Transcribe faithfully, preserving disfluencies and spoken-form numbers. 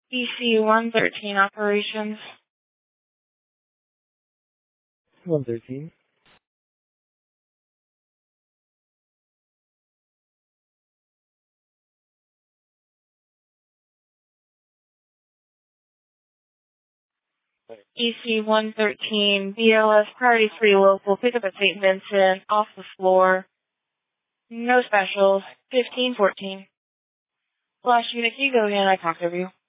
E C one thirteen operations. one thirteen. E C one thirteen, B L S priority three local, pick up at Saint Vincent, off the floor. No specials, fifteen fourteen. Flash unit, can you go ahead? I talked over you.